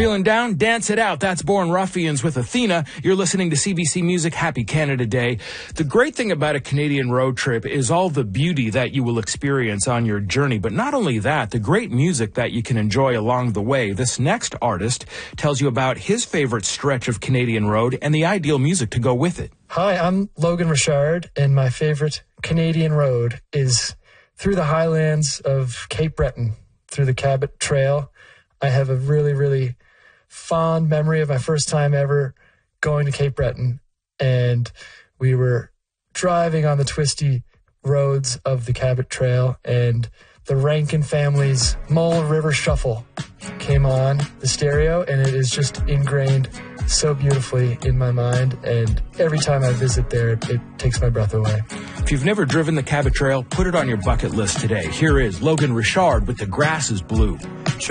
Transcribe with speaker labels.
Speaker 1: Feeling down? Dance it out. That's Born Ruffians with Athena. You're listening to CBC Music. Happy Canada Day. The great thing about a Canadian road trip is all the beauty that you will experience on your journey. But not only that, the great music that you can enjoy along the way. This next artist tells you about his favorite stretch of Canadian road and the ideal music to go with it.
Speaker 2: Hi, I'm Logan Richard, and my favorite Canadian road is through the highlands of Cape Breton, through the Cabot Trail. I have a really, really fond memory of my first time ever going to Cape Breton, and we were driving on the twisty roads of the Cabot Trail, and the Rankin family's Mull River Shuffle came on the stereo, and it is just ingrained so beautifully in my mind, and every time I visit there, it takes my breath away.
Speaker 1: If you've never driven the Cabot Trail, put it on your bucket list today. Here is Logan Richard with The Grass is Blue.